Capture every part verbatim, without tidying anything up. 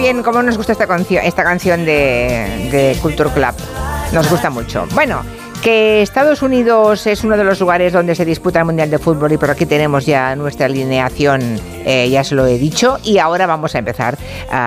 bien, cómo nos gusta esta canción, esta canción de, de Culture Club. Nos gusta mucho. Bueno, que Estados Unidos es uno de los lugares donde se disputa el Mundial de Fútbol y por aquí tenemos ya nuestra alineación, eh, ya se lo he dicho, y ahora vamos a empezar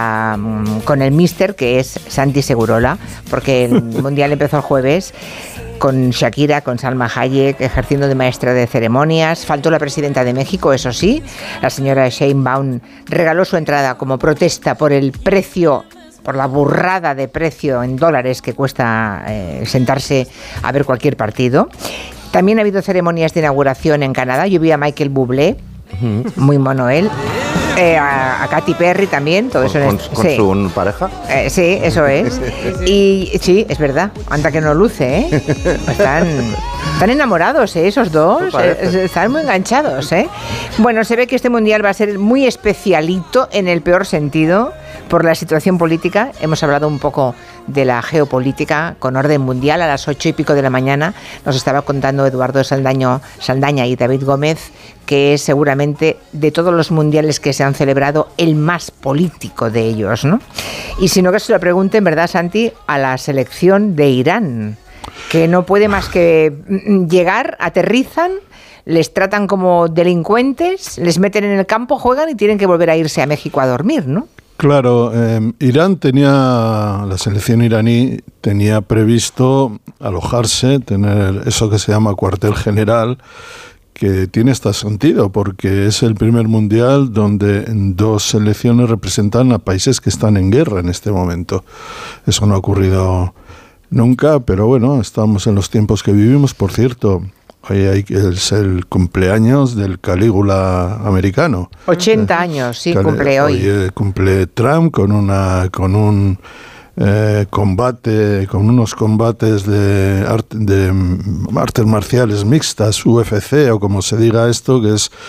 uh, con el míster, que es Santi Segurola, porque el Mundial empezó el jueves con Shakira, con Salma Hayek ejerciendo de maestra de ceremonias. Faltó la presidenta de México, eso sí. La señora Sheinbaum regaló su entrada como protesta por el precio, por la burrada de precio en dólares que cuesta eh, sentarse a ver cualquier partido. También ha habido ceremonias de inauguración en Canadá. Yo vi a Michael Bublé, uh-huh. muy mono él. Eh, a, a Katy Perry también, todo ¿Con, eso. Con, es, con sí. su pareja? Eh, sí, eso es. Y sí, es verdad, anda que no luce, ¿eh? Están, están enamorados, ¿eh? Esos dos, eh, están muy enganchados, ¿eh? Bueno, se ve que este mundial va a ser muy especialito en el peor sentido por la situación política. Hemos hablado un poco de la geopolítica con orden mundial. A las ocho y pico de la mañana nos estaba contando Eduardo Saldaño, Saldaña y David Gómez, que es seguramente de todos los mundiales que se han celebrado el más político de ellos, ¿no? Y si no, que se lo pregunten, ¿verdad, Santi?, a la selección de Irán, que no puede más que llegar, aterrizan, les tratan como delincuentes, les meten en el campo, juegan y tienen que volver a irse a México a dormir, ¿no? Claro, eh, Irán tenía, la selección iraní tenía previsto alojarse, tener eso que se llama cuartel general, que tiene este sentido, porque es el primer mundial donde dos selecciones representan a países que están en guerra en este momento. Eso no ha ocurrido nunca, pero bueno, estamos en los tiempos que vivimos. Por cierto, hoy hay, es el cumpleaños del Calígula americano. ochenta años, sí, Cal- cumple hoy. Hoy cumple Trump con una con un eh, combate, con unos combates de, art, de artes marciales mixtas, U F C, o como se diga esto, que es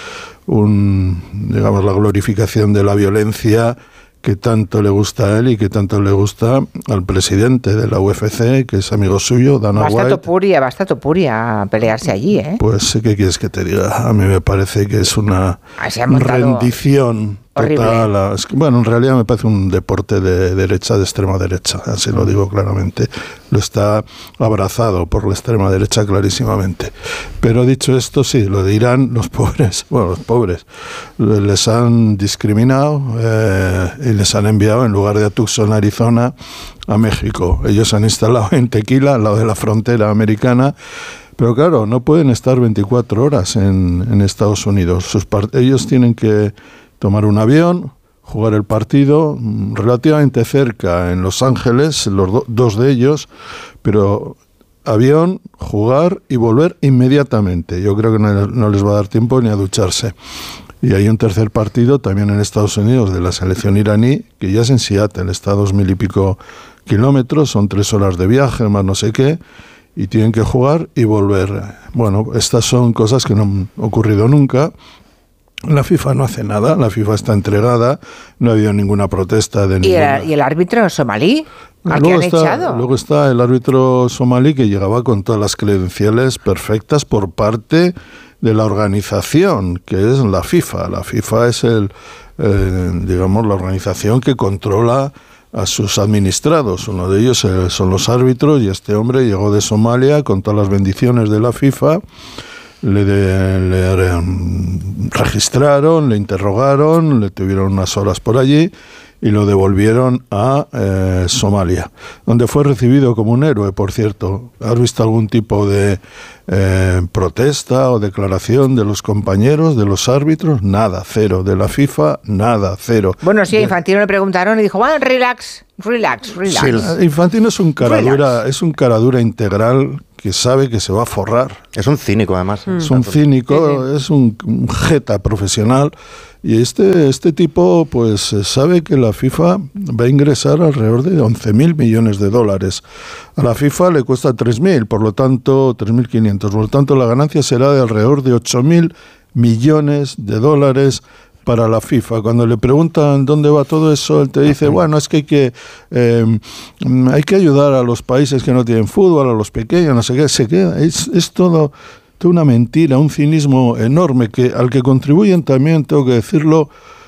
un, digamos, la glorificación de la violencia que tanto le gusta a él y que tanto le gusta al presidente de la U F C, que es amigo suyo, Dana White. Basta Topuria, basta Topuria pelearse allí, ¿eh? Pues, ¿qué quieres que te diga? A mí me parece que es una rendición total. A, es que, bueno, en realidad me parece un deporte de derecha, de extrema derecha, así lo digo claramente. Lo está abrazado por la extrema derecha clarísimamente. Pero dicho esto, sí, lo de Irán, los pobres, bueno, los pobres, les han discriminado eh, y les han enviado, en lugar de a Tucson, Arizona, a México. Ellos se han instalado en Tequila, al lado de la frontera americana. Pero claro, no pueden estar veinticuatro horas en, en Estados Unidos. Sus part- ellos tienen que tomar un avión, jugar el partido relativamente cerca en Los Ángeles, los do, dos de ellos, pero avión, jugar y volver inmediatamente. Yo creo que no, no les va a dar tiempo ni a ducharse. Y hay un tercer partido también en Estados Unidos de la selección iraní, que ya es en Seattle, está a dos mil y pico kilómetros, son tres horas de viaje, más no sé qué, y tienen que jugar y volver. Bueno, estas son cosas que no han ocurrido nunca. La FIFA no hace nada, la FIFA está entregada, no ha habido ninguna protesta de ninguna. ¿Y el, ¿y el árbitro somalí? ¿Al luego que han está, echado? Luego está el árbitro somalí, que llegaba con todas las credenciales perfectas por parte de la organización, que es la FIFA. La FIFA es el, eh, digamos, la organización que controla a sus administrados. Uno de ellos eh, son los árbitros, y este hombre llegó de Somalia con todas las bendiciones de la FIFA. Le, de, le registraron, le interrogaron, le tuvieron unas horas por allí y lo devolvieron a eh, Somalia, donde fue recibido como un héroe, por cierto. ¿Has visto algún tipo de eh, protesta o declaración de los compañeros, de los árbitros? Nada, cero. De la FIFA, nada, cero. Bueno, sí, a de... Infantino le preguntaron y dijo, bueno, relax, relax, relax. Sí, Infantino es un caradura, es un caradura integral que sabe que se va a forrar. Es un cínico, además. Mm. Es un cínico, sí, sí. es un, un jeta profesional. Y este, este tipo, pues, sabe que la FIFA va a ingresar alrededor de once mil millones de dólares. A la FIFA le cuesta tres mil, por lo tanto, tres mil quinientos. Por lo tanto, la ganancia será de alrededor de ocho mil millones de dólares para la FIFA. Cuando le preguntan dónde va todo eso, él te dice, bueno, es que hay que eh, hay que ayudar a los países que no tienen fútbol, a los pequeños, no sé qué, se queda, es, es todo, toda una mentira, un cinismo enorme, que al que contribuyen también, tengo que decirlo,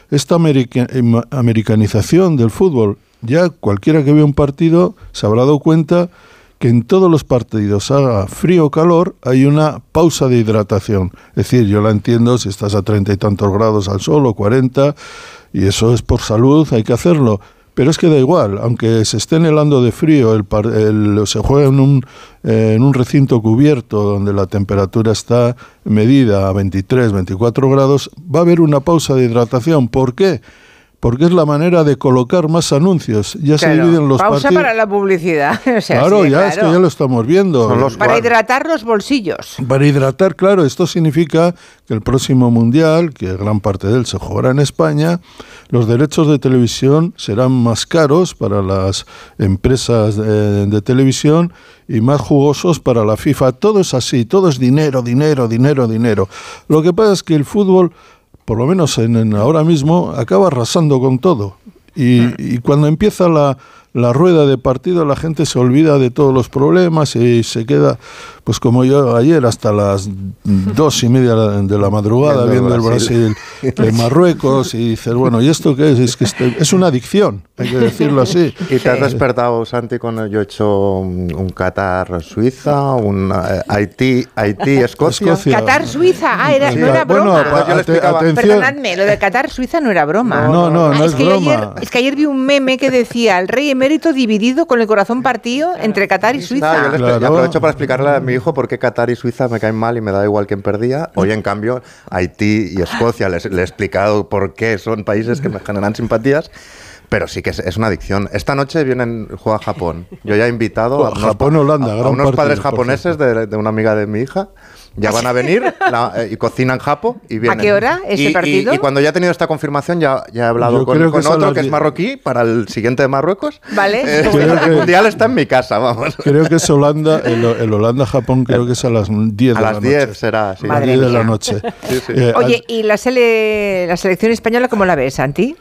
esta america- americanización del fútbol, ya cualquiera que vea un partido se habrá dado cuenta que en todos los partidos, haga frío o calor, hay una pausa de hidratación. Es decir, yo la entiendo si estás a treinta y tantos grados al sol o cuarenta, y eso es por salud, hay que hacerlo. Pero es que da igual, aunque se estén helando de frío, el, par, el se juega en un, eh, en un recinto cubierto donde la temperatura está medida a veintitrés, veinticuatro grados, va a haber una pausa de hidratación. ¿Por qué? Porque es la manera de colocar más anuncios. Ya claro, se dividen los pausa partidos. Para la publicidad. O sea, claro, sí, ya claro. es que ya lo estamos viendo. Los para hidratar los bolsillos. Para hidratar, claro, esto significa que el próximo Mundial, que gran parte de él se jugará en España, los derechos de televisión serán más caros para las empresas de, de televisión y más jugosos para la FIFA. Todo es así, todo es dinero, dinero, dinero, dinero. Lo que pasa es que el fútbol, por lo menos en, en ahora mismo, acaba arrasando con todo. Y, y cuando empieza la, la rueda de partido, la gente se olvida de todos los problemas y se queda, pues como yo ayer, hasta las dos y media de la madrugada viendo, viendo el Brasil, Brasil de Marruecos, y dices, bueno, ¿y esto qué es? Es que este, es una adicción, hay que decirlo así. ¿Y te has despertado, Santi, cuando yo he hecho un, un Qatar-Suiza, un eh, Haití, Haití-Escocia? Qatar-Suiza, ah, era, no era broma. Bueno, pa, yo le explicaba. Perdonadme, lo de Qatar-Suiza no era broma. No, no, no, no ah, es, es que broma. Ayer, es que ayer vi un meme que decía, el rey emérito dividido con el corazón partido entre Qatar y Suiza. Ah, yo, claro. yo aprovecho para explicarle a mi hijo por qué Qatar y Suiza me caen mal y me da igual quién perdía. Hoy, en cambio, Haití y Escocia, les, le he explicado por qué son países que me generan simpatías. Pero sí que es, es una adicción. Esta noche vienen, juega Japón. Yo ya he invitado a unos, Japón, Holanda, a, a gran unos partido, padres japoneses de, de una amiga de mi hija. Ya van a venir la, eh, y cocinan japo y vienen. ¿A qué hora ese y, partido? Y, y cuando ya he tenido esta confirmación, ya, ya he hablado Yo con, con que otro que es marroquí para el siguiente de Marruecos. Vale. Eh, el que, mundial está en mi casa, vamos. Creo que es Holanda, el, el Holanda-Japón creo que es a las diez de la noche. A las diez será, sí. A las diez de la noche. Sí, sí. Eh, Oye, ¿y la, sele, la selección española cómo la ves, Santi?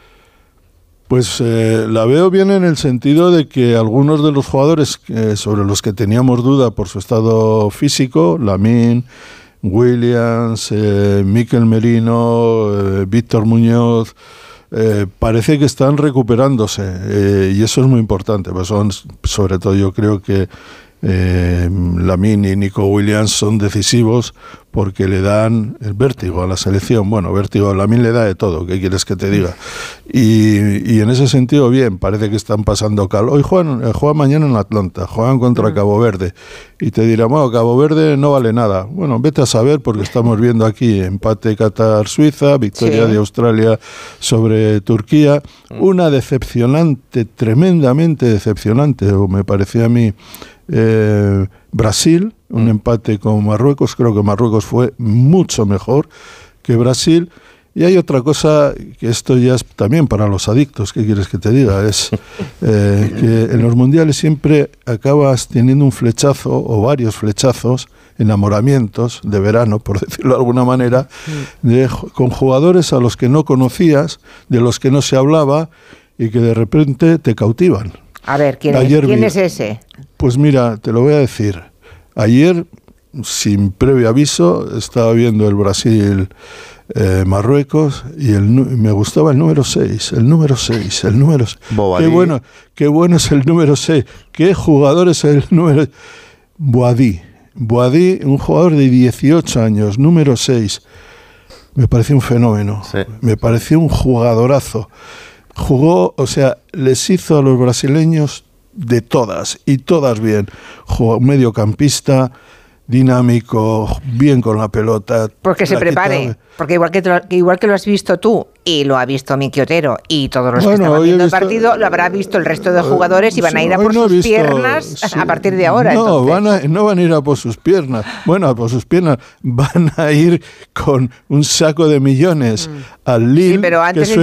Pues eh, la veo bien en el sentido de que algunos de los jugadores eh, sobre los que teníamos duda por su estado físico, Lamine, Williams, eh, Mikel Merino, eh, Víctor Muñoz, eh, parece que están recuperándose eh, y eso es muy importante. Pues son, sobre todo yo creo que eh, Lamine y Nico Williams son decisivos porque le dan el vértigo a la selección. Bueno, vértigo a Lamine le da de todo, ¿qué quieres que te diga? Y, y en ese sentido, bien, parece que están pasando calor. Hoy juegan, eh, juegan mañana en Atlanta, juegan contra Cabo Verde. Y te dirán, bueno, Cabo Verde no vale nada. Bueno, vete a saber porque estamos viendo aquí empate Qatar-Suiza, victoria sí. de Australia sobre Turquía. Una decepcionante, tremendamente decepcionante, o me parecía a mí, eh, Brasil, un mm. empate con Marruecos. Creo que Marruecos fue mucho mejor que Brasil. Y hay otra cosa, que esto ya es también para los adictos, ¿qué quieres que te diga? Es eh, que en los mundiales siempre acabas teniendo un flechazo o varios flechazos, enamoramientos de verano, por decirlo de alguna manera, de, con jugadores a los que no conocías, de los que no se hablaba y que de repente te cautivan. A ver, ¿quién, es, ¿quién vi, es ese? Pues mira, te lo voy a decir. Ayer, sin previo aviso, estaba viendo el Brasil... Eh, Marruecos y el, me gustaba el número seis, el número seis, el número seis. Qué bueno, qué bueno es el número seis, qué jugador es el número Boadí, Boadí, un jugador de dieciocho años, número seis. Me pareció un fenómeno, sí. me pareció un jugadorazo. Jugó, o sea, les hizo a los brasileños de todas y todas bien. Jugó mediocampista, dinámico, bien con la pelota. Porque se prepare, quitaba. Porque igual que, lo, igual que lo has visto tú y lo ha visto Miki Otero y todos los bueno, que estaban viendo visto, el partido, lo habrá visto el resto de jugadores y van a ir a por no sus visto, piernas sí, a partir de ahora. No, van a, no van a ir a por sus piernas. Bueno, a por sus piernas. Van a ir con un saco de millones mm. al Lille. Sí, pero antes que